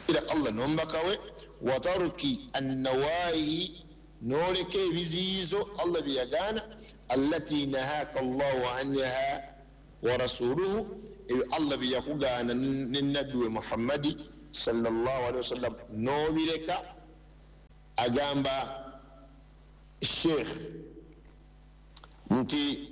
ila Allah nombakawe wa tarki an-nawahi noleke ebiziyizo Allah byagana allati nahaka Allahu anha wa rasuluhu Allah byakugana n'nabbi we Muhammadi sallallahu alaihi wasallam nobireka. Agamba Sheikh nti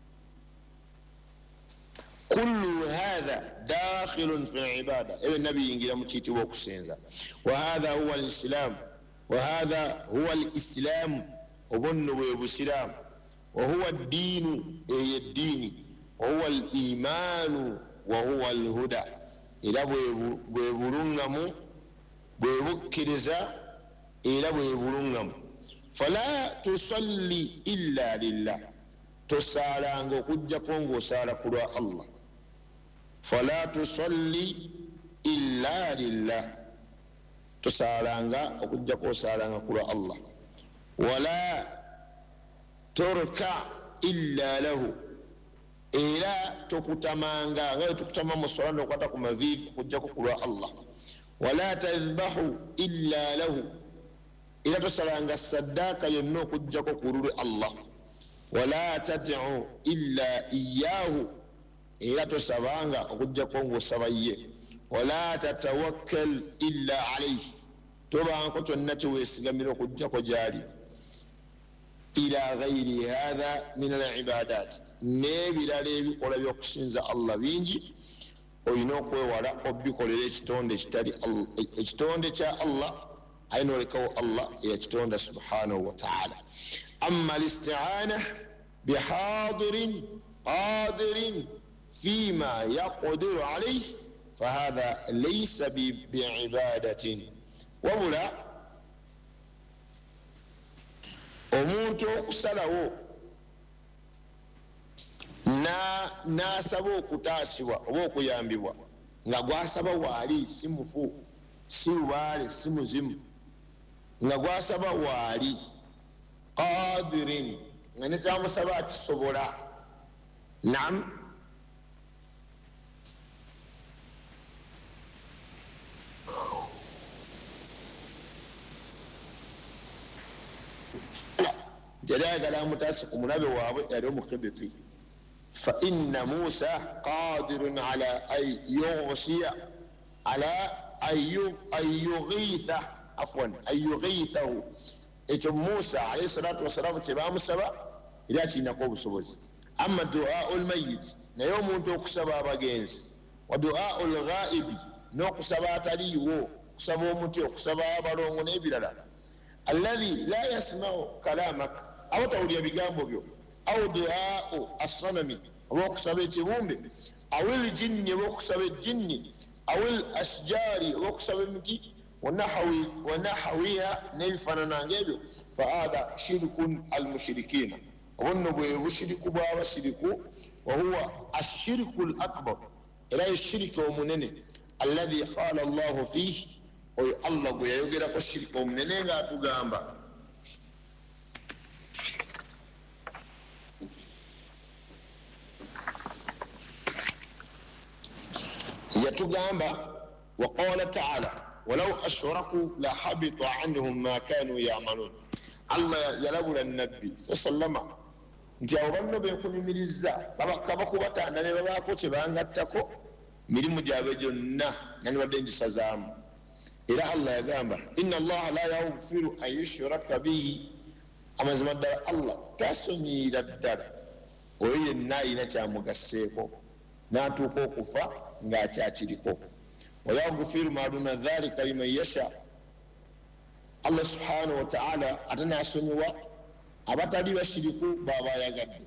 kullu hadha dakhilun fi al-ibada ewe nabi yingira mu kitiibwa okusenza wa hadha huwa al-islam wa hadha huwa al-islam obunno bwe busiramu wa huwa ad-diinu eyeddiini wa huwa al-imaanu wa huwa al-huda era bwe bulungamu bwe bukkiriza era bwe bulungamu. Fala tusalli illa lillah tosalanga okujjako ng'osaala ku lwa Allah. Fala tusalli illa lillah tosalanga okujjako osalanga ku lwa Allah. Wala turka illa lahu era tokutamanga nga tukutama mu swala n'okwata ku mavivi okujjako ku lwa Allah. Wala tadhbahu illa lahu era tosalanga saddaaka yonna okujjako ku lulwe Allah. Wala tad'u illa iyyahu era tosabanga okujjako ng'osaba ye. Wala tatawakkal illa alayhi tobanko kyonna kyeweesigamira okujjako gyali. Ila ghairi hadha min al-ibadat n'ebirala ebikola by'okusinza Allah bingi olina okwewala obikolera ekitonde kitali ekitonde kya Allah ayina olekawo Allah eyakitonda subhanahu wa ta'ala. Amma al-isti'ana bihadirin qadirin fima yaqdiru alayhi fahadha laysa bi'ibadatin. Wabula omuntu okusalawo n'asaba okutaasibwa oba okuyambibwa nga gwasaba waali si mufu si lubaale si muzimu nga gwasaba waali qadirin nga nekyamusaba akisobola nam jali ayagala amutaasi ku mulabe waabwe yali omukibiti. Fa inna Musa qadirun ala an yughsiya ala an yughithahu ekyo Musa alayhi salatu wassalamu kyebamusaba era kirinako obusobozi. Amma du'au lmayit naye omuntu okusaba abagenzi wa du'au lghaibi n'okusaba ataliiwo okusaba omuti okusaba abalongo n'ebirala alladhi la yasma'u kalamaka abatawulira bigambo byo aw du'au as-sanami oba okusaba ekibumbe aw al-jinni oba okusaba ejjinni aw al-ashjari oba okusaba emiti wa nahwiha n'ebifaanana ng'ebyo fa hadha shirkun al-mushrikina obunno bwe bushiriku bw'abashiriku wa huwa ashirku al-akbar era eshirika omunene alladhi qala Allahu fihi oyo Allah gwe yayogerako shirika omunene ng'atugamba yatugamba waqala ta'ala walau ashraku la habita anhum ma kanu ya'malun. Allah yalabula nabbi sallama nti abo banno benkunyumiriza babakubatanda ne babaako kyebangattako mirimu gyabwe gyonna nandibadde ngisazaamu. Era Allah yagamba inna Allah la yaghfiru an yushraka bihi amazima ddala Allah tasonyiira ddala oyo yenna ayina kyamugasseeko n'atuuka okufa ng'akyakiriko. wayaghfiru ma duna dhalika liman yasha Allah subhanahu wa ta'ala ate n'asonyiwa abatali bashiriku baba yagadde.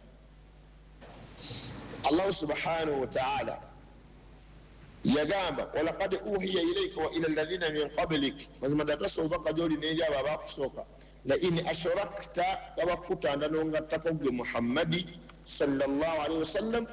Allah subhanahu wa ta'ala yagamba walaqad uhiya ilayka wa ila alladhina min qablik mazima datasobaka joli n'eri abo abakusooka la in ashrakta kabakutanda n'ongattako gwe Muhammadi sallallahu alaihi wasallam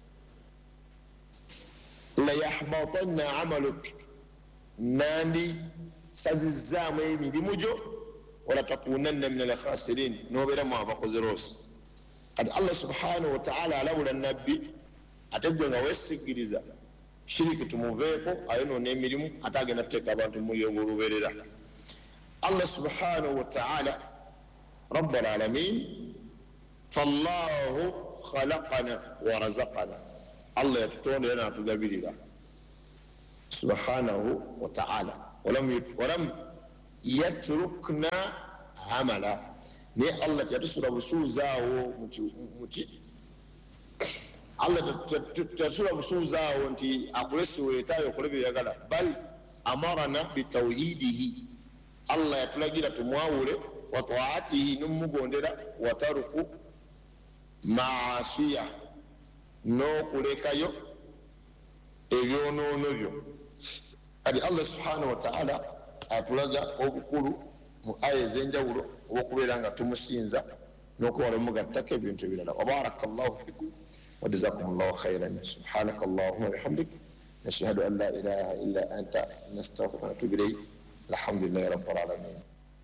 la yahbatanna amaluk nandi sazizzaamu emirimu gyo wala takunanna min al-khasirin nobeera mu abakoze loosi. Kati Allah subhanahu wa ta'ala alabula nabbi ate gwe nga weesigiriza shiriki tumuveeko ayonoona emirimu ate agenda tuteeka abantu mumuliro gw'oluberera. Allah subhanahu wa ta'ala rabbul alamin fallahu khalaqana wa razaqana, Allah yatutondera n'atugabirira subhanahu wa ta'ala walam yatrukna amala, naye Allah teyatusula busuuzaawo muki Allah teyatusula busuuzaawo nti akulesiwe letaayo okole byeyagala, bal amarana bitawhidihi, Allah yatulagira tumwawule wa taatihi n'omugondera wa taruku maasiya n'okulekayo ebyonoono byo. Kati Allah subhanahu wa ta'ala atulaga obukulu mu aya ez'enjawulo obw'okubeera nga tumusinza n'okwewala omugattako ebintu ebirala. Wa barakallahu fikum wa jazakumullahu khairan. Subhanaka Allahumma bihamdik nashhadu an la ilaha illa anta nastaghfiruka wa natubu ilayk. Alhamdulillahi rabbil alamin.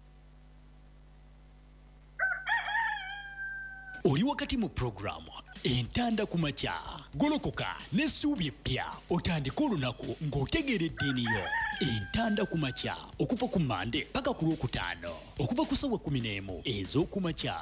Oli wakati mu programu entanda ku makya, golokoka n'essuubi eppya otandika olunaku ng'otegeeredde eniyo. Entanda ku makya okuva ku Mande paka ku Lwokutaano okuva ku ssaawa 11 ez'oku makya.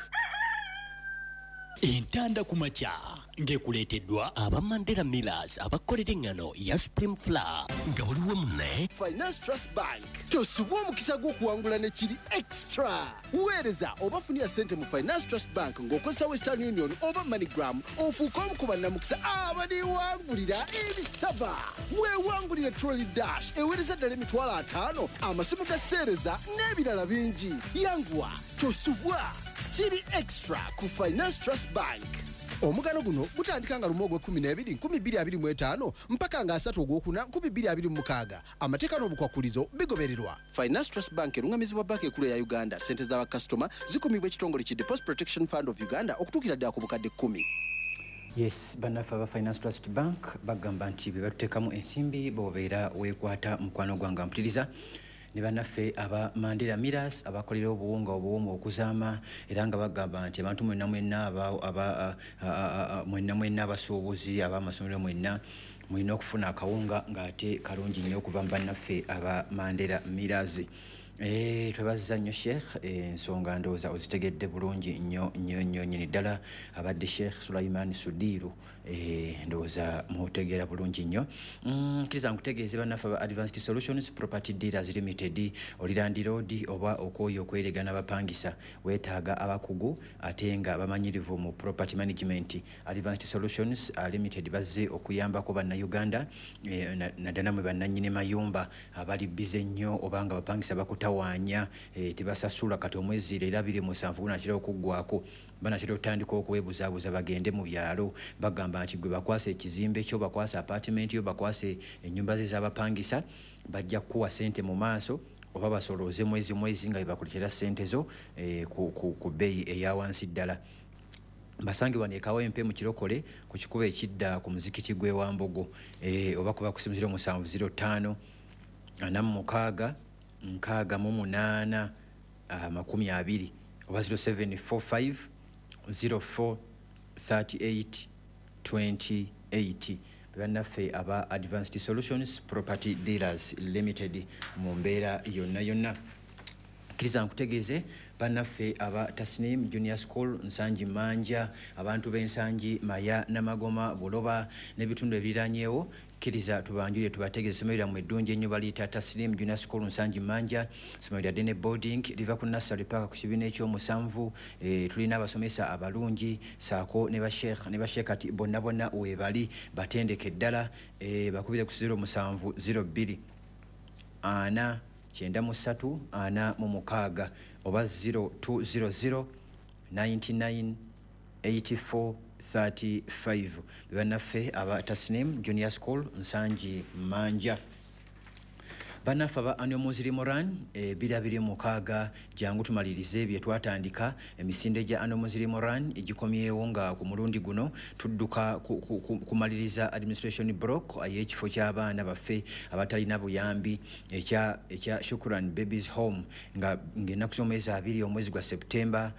Entanda ku makya ng'ekuleeteddwa aba Mandela Millers abakolera engano ya Supreme Flour nga waliwo munne Finance Trust Bank. Tosubwa omukisa gw'okuwangula ne kiri extra. Weereza oba funira ssente mu Finance Trust Bank ng'okozesa Western Union oba MoneyGram, ofuuka omu ku bannamukisa abaliwangulira ebisaba. Weewangulire Trolley Dash eweereza ddala $5,000, amasimu ga sseereza n'ebirala bingi. Yanguwa, tosubwa. Kiri extra ku Finance Trust Bank. Omugano guno gutandika nga lumu ogw'Okubiri 2025 mpaka nga 3 Ogwokuna 2026. Amateeka n'obukwakulizo bigobererwa. Finance Trust Bank erungamizibwa banka ekulu ya Uganda. Ssente z'abakasitoma zikumibwa ekitongole ki Deposit Protection Fund of Uganda okutuukira ddala ku bukadde 10. Yes, bannaffe aba Finance Trust Bank bagamba nti bwe batuteekamu ensimbi bw'obeera weekwata mukwano gwange mpuliriza. Ne bannaffe aba Mandela Millers abakolera obuwunga obuwumu okuzaama era nga bagamba nti abantu mwenna abasuubuzi ab'amasomero mwenna mulina okufuna akawunga ng'ate kalungi nnyo okuva mu bannaffe aba Mandela Millers. Twebaza nnyo Sheikh, ensonga ndowooza ozitegedde bulungi nnyo nnyini ddala. Abadde Sheikh Sulaiman Sudiru, ndowooza mutegeera bulungi nnyo. Kkiriza nkutegeeze bannaffe aba Advanced Solutions Property Dealers Limited, Olirandi Road oba okwoyo okweregana abapangisa weetaaga abakugu ate nga bamanyirivu mu property management. Advanced Solutions Limited bazze okuyambako bannayuganda naddala mwe bannannyini mayumba abali bize nnyo oba nga bapangisa bakutawaanya tebasasula kati omwezi leero 27 gunatera okuggwako banatera otandika okuweebuzaabuza bagende mu byalo bagamba nti gwe bakwasa ekizimbe kyo bakwasa apartment yo bakwasa ennyumba ze z'abapangisa bajja kuwa ssente mu maaso oba basolooze mwezi nga bebakuletera ssente zo ku bbeeyi eya wansi ddala. Basange wano Kawempe mu Kirokole ku kikuba ekidda ku muzikiti gw'e Wambogo oba kuba ku 0705 46 68 20 oba 0745 04 38 28. Bannaffe aba Advanced Solutions Property Dealers Limited mu mbeera yonna. Kkiriza nkutegeeze bannaffe aba Tasnim Junior School Nsangi Manja, abantu b'Ensangi Maya Namagoma Buloba n'ebitundu ebiriraanyeewo, kkiriza tubanjulire tubategeeze essomero lyammwe eddungi ennyo baliyita Tasnim Junior School Nsangi Manja. Essomero lya Dene Boarding liva ku nursery paka ku kibiina ekyomusanvu. Tulina abasomesa abalungi saako ne basheekh ati bonna weebali batendeke ddala. Bakubire ku 07 02 ana 93 46 oba 0200 99 84 35. Bannaffe aba Tasnim Junior School Nsangi Manja. Bannaffe aba Annual Muslim Run 2026 jangu tumalirize bye twatandika. Emisinde gya Annual Muslim Run egikomyewo nga ku mulundi guno tudduka kumaliriza administration block ay'ekifo ky'abaana baffe abatalina buyambi ekya Shukran Babies Home nga ng'ennaku z'omwezi 2 omwezi gwa September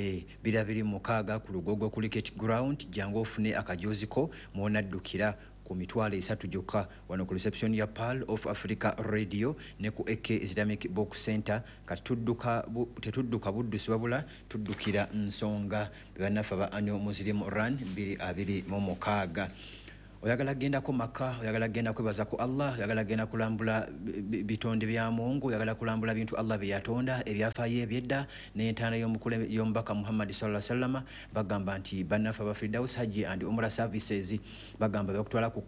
2026 ku Lugogo Cricket Ground. Jangu ofune akajooziko mw'onaddukira ku ku mitwalo 3 gyokka wano ku reception ya Pearl of Africa Radio ne ku AK Islamic Box Center. Kati tetudduka buddusi wabula tuddukira nsonga bannaffe aba annual Muslim Run 2026. Oyagala gendako maka, oyagala genda kwebaza ku Allah, oyagala genda kulambula bitonde bya Mungu, oyagala kulambula bintu Allah bye yatonda ebyafaayo ebyedda n'entaana y'omubaka Muhammad sallallahu alaihi wasallam bagamba nti bannaffe aba Firdaus Hajji and Umrah Services bagamba bakutwala ku